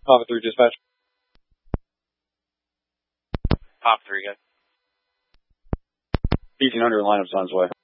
Papa 3 dispatch. Pop 3, good. 1800 line up's on its way.